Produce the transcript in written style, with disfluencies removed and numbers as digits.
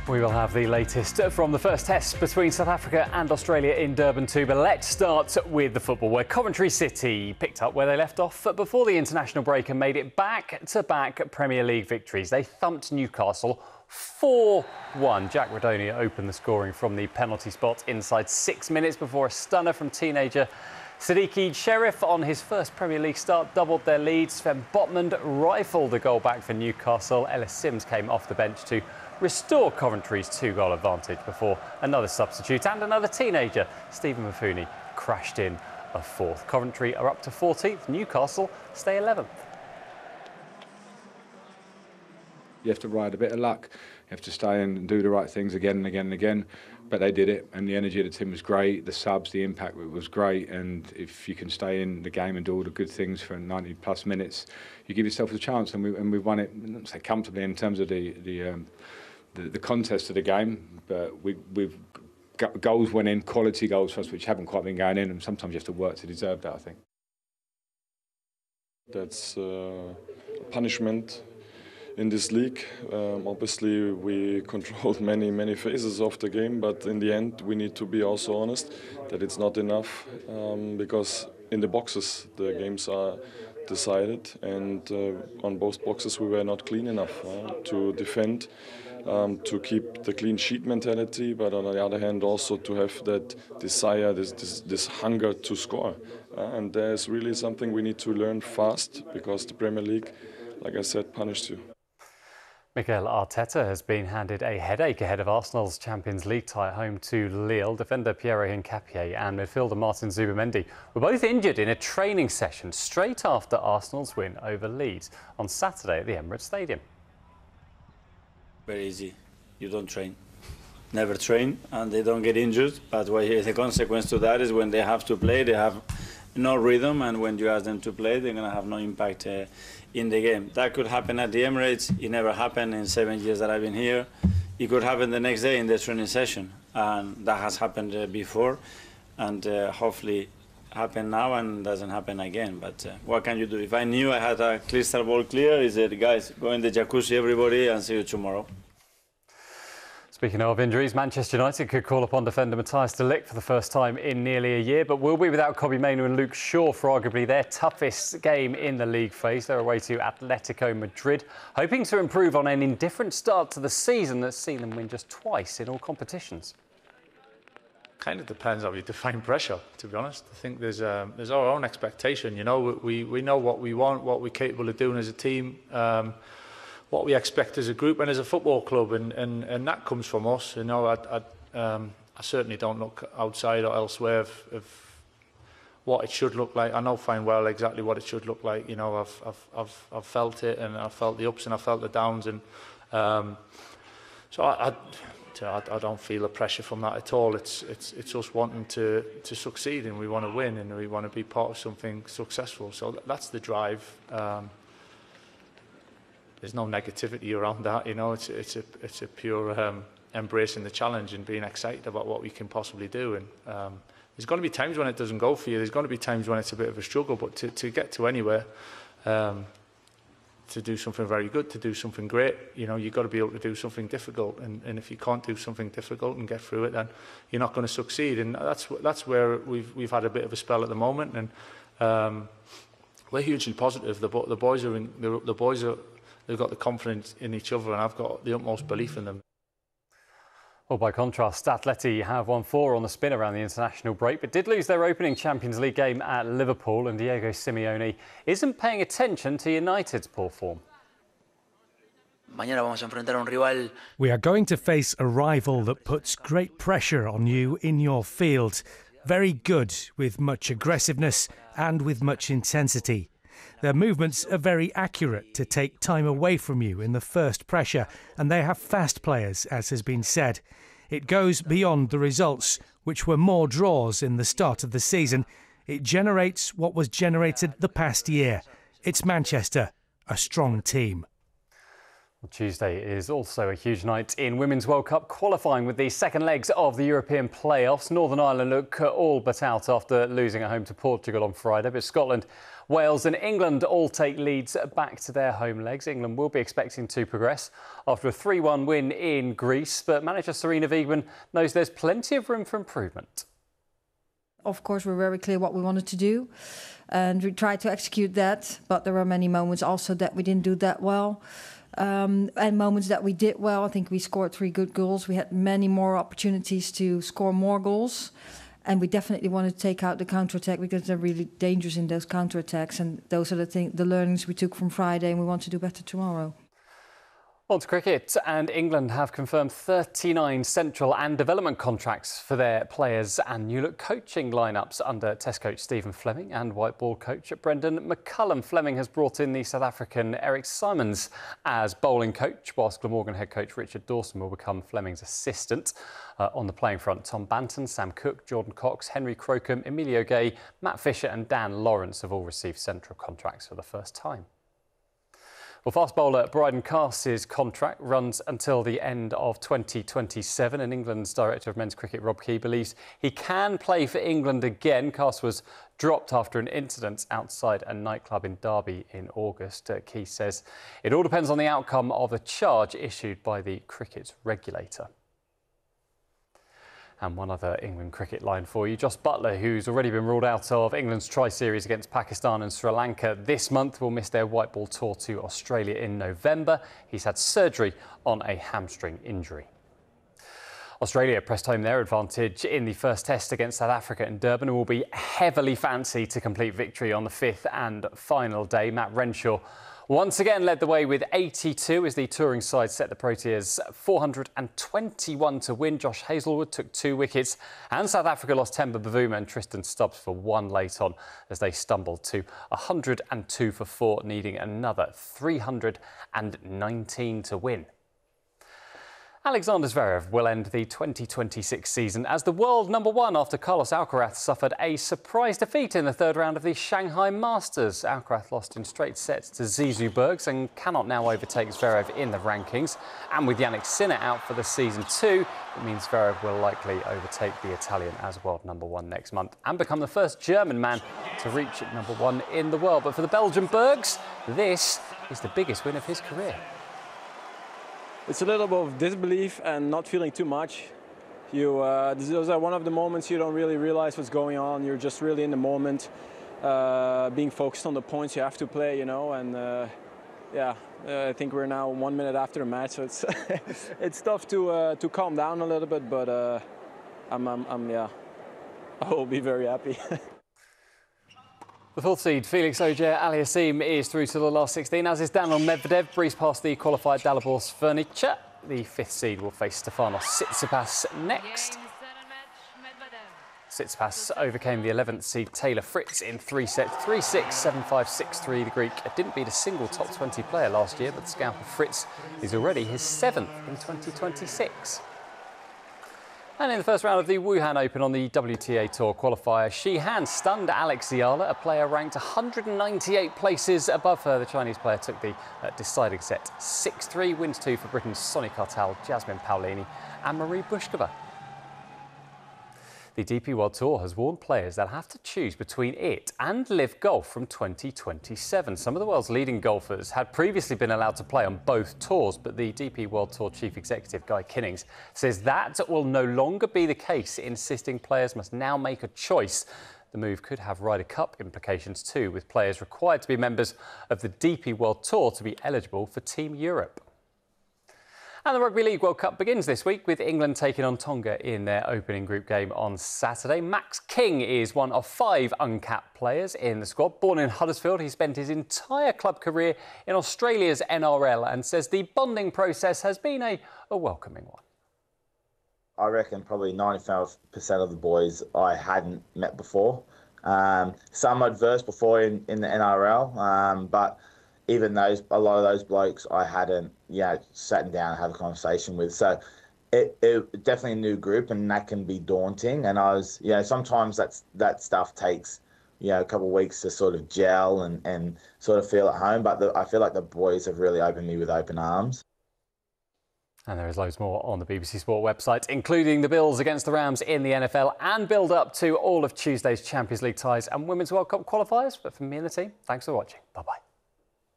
We will have the latest from the first test between South Africa and Australia in Durban too, but let's start with the football, where Coventry City picked up where they left off before the international break and made it back-to-back Premier League victories. They thumped Newcastle 4-1. Jack Radonia opened the scoring from the penalty spot inside 6 minutes before a stunner from teenager Siddiqui Sheriff on his first Premier League start doubled their lead. Sven Botman rifled a goal back for Newcastle. Ellis Sims came off the bench to restore Coventry's 2-goal advantage before another substitute and another teenager, Stephen Mafuni, crashed in a fourth. Coventry are up to 14th. Newcastle stay 11th. You have to ride a bit of luck. You have to stay in and do the right things again and again and again. But they did it, and the energy of the team was great. The subs, the impact was great. And if you can stay in the game and do all the good things for 90-plus minutes, you give yourself a chance. And we won it, not say comfortably in terms of the contest of the game, but we've got goals went in, quality goals for us, which haven't quite been going in, and sometimes you have to work to deserve that, I think. That's punishment in this league. Obviously we controlled many phases of the game, but in the end we need to be also honest that it's not enough, because in the boxes the games are decided, and on both boxes we were not clean enough to defend, to keep the clean sheet mentality, but on the other hand also to have that desire, this hunger to score. And there's really something we need to learn fast, because the Premier League, like I said, punished you. Mikel Arteta has been handed a headache ahead of Arsenal's Champions League tie at home to Lille. Defender Pierre Hincapié and midfielder Martin Zubimendi were both injured in a training session straight after Arsenal's win over Leeds on Saturday at the Emirates Stadium. Very easy. You don't train. Never train, and they don't get injured. But the consequence to that is when they have to play, they have no rhythm, and when you ask them to play, they're going to have no impact in the game. That could happen at the Emirates. It never happened in 7 years that I've been here. It could happen the next day in the training session, and that has happened before, and hopefully happen now and doesn't happen again. But what can you do? If I knew I had a crystal ball clear, is that, guys, go in the jacuzzi, everybody, and see you tomorrow. Speaking of injuries, Manchester United could call upon defender Matthijs de Ligt for the first time in nearly a year, but will be without Kobbie Mainoo and Luke Shaw for arguably their toughest game in the league phase. They're away to Atletico Madrid, hoping to improve on an indifferent start to the season that's seen them win just twice in all competitions. Kind of depends how you define pressure, to be honest. I think there's our own expectation. You know, we know what we want, what we're capable of doing as a team, what we expect as a group and as a football club, and that comes from us. You know, I certainly don't look outside or elsewhere of what it should look like. I know fine well exactly what it should look like. You know, I've felt it, and I've felt the ups and I've felt the downs, and so I don't feel the pressure from that at all. It's us wanting to succeed, and we want to win, and we want to be part of something successful. So that's the drive. There's no negativity around that, you know. It's a pure embracing the challenge and being excited about what we can possibly do. And there's going to be times when it doesn't go for you. There's going to be times when it's a bit of a struggle. But to get to anywhere, to do something very good, to do something great, you know, you've got to be able to do something difficult. And if you can't do something difficult and get through it, then you're not going to succeed. And that's where we've had a bit of a spell at the moment. And we're hugely positive. The boys are. They've got the confidence in each other, and I've got the utmost belief in them. Well, by contrast, Atleti have won 4 on the spin around the international break, but did lose their opening Champions League game at Liverpool, and Diego Simeone isn't paying attention to United's poor form. We are going to face a rival that puts great pressure on you in your field. Very good, with much aggressiveness and with much intensity. Their movements are very accurate to take time away from you in the first pressure, and they have fast players, as has been said. It goes beyond the results, which were more draws in the start of the season. It generates what was generated the past year. It's Manchester, a strong team. Tuesday is also a huge night in Women's World Cup qualifying with the second legs of the European playoffs. Northern Ireland look all but out after losing at home to Portugal on Friday, but Scotland, Wales and England all take leads back to their home legs. England will be expecting to progress after a 3-1 win in Greece, but manager Sarina Wiegman knows there's plenty of room for improvement. Of course, we're very clear what we wanted to do and we tried to execute that, but there were many moments also that we didn't do that well. And moments that we did well. I think we scored 3 good goals. We had many more opportunities to score more goals. And we definitely want to take out the counter-attack because they're really dangerous in those counter-attacks. And those are the learnings we took from Friday, and we want to do better tomorrow. On to cricket, and England have confirmed 39 central and development contracts for their players and new look coaching lineups under Test coach Stephen Fleming and white ball coach Brendan McCullum. Fleming has brought in the South African Eric Simons as bowling coach, whilst Glamorgan head coach Richard Dawson will become Fleming's assistant. On the playing front, Tom Banton, Sam Cook, Jordan Cox, Henry Crocombe, Emilio Gay, Matt Fisher and Dan Lawrence have all received central contracts for the first time. Well, fast bowler Bryden Cass's contract runs until the end of 2027, and England's Director of Men's Cricket, Rob Key, believes he can play for England again. Cass was dropped after an incident outside a nightclub in Derby in August. Key says it all depends on the outcome of a charge issued by the cricket regulator. And one other England cricket line for you. Jos Buttler, who's already been ruled out of England's tri-series against Pakistan and Sri Lanka this month, will miss their white ball tour to Australia in November. He's had surgery on a hamstring injury. Australia pressed home their advantage in the first test against South Africa in Durban and will be heavily fancied to complete victory on the 5th and final day. Matt Renshaw once again led the way with 82 as the touring side set the Proteas 421 to win. Josh Hazlewood took 2 wickets and South Africa lost Temba Bavuma and Tristan Stubbs for 1 late on as they stumbled to 102 for 4, needing another 319 to win. Alexander Zverev will end the 2026 season as the world #1 after Carlos Alcaraz suffered a surprise defeat in the 3rd round of the Shanghai Masters. Alcaraz lost in straight sets to Zizou Bergs and cannot now overtake Zverev in the rankings. And with Jannik Sinner out for the season too, it means Zverev will likely overtake the Italian as world #1 next month and become the first German man to reach #1 in the world. But for the Belgian Bergs, this is the biggest win of his career. It's a little bit of disbelief and not feeling too much. Those are one of the moments you don't really realize what's going on. You're just really in the moment, being focused on the points you have to play, you know. And I think we're now 1 minute after the match, so it's it's tough to calm down a little bit. But I will be very happy. The 4th seed, Felix Auger-Aliassime, is through to the last 16, as is Daniil Medvedev, breezed past the qualified Dalibor Svernich. The 5th seed will face Stefanos Tsitsipas next. Tsitsipas overcame the 11th seed Taylor Fritz in 3 sets, 3-6, 7-5, 6-3. The Greek didn't beat a single top 20 player last year, but the scalper Fritz is already his 7th in 2026. And in the first round of the Wuhan Open on the WTA Tour qualifier, Shi Han stunned Alex Ziala, a player ranked 198 places above her. The Chinese player took the deciding set 6-3, wins 2 for Britain's Sonia Cartal, Jasmine Paolini and Marie Bushkova. The DP World Tour has warned players they'll have to choose between it and LIV Golf from 2027. Some of the world's leading golfers had previously been allowed to play on both tours, but the DP World Tour Chief Executive Guy Kinnings says that will no longer be the case, insisting players must now make a choice. The move could have Ryder Cup implications too, with players required to be members of the DP World Tour to be eligible for Team Europe. And the Rugby League World Cup begins this week with England taking on Tonga in their opening group game on Saturday. Max King is one of 5 uncapped players in the squad. Born in Huddersfield, he spent his entire club career in Australia's NRL and says the bonding process has been a welcoming one. I reckon probably 95% of the boys I hadn't met before. Some I'd versed before in the NRL, but even a lot of those blokes I hadn't, sat down and had a conversation with. So it definitely a new group, and that can be daunting. And I was, sometimes that stuff takes, a couple of weeks to sort of gel and sort of feel at home. But I feel like the boys have really opened me with open arms. And there is loads more on the BBC Sport website, including the Bills against the Rams in the NFL and build up to all of Tuesday's Champions League ties and Women's World Cup qualifiers. But from me and the team, thanks for watching. Bye-bye.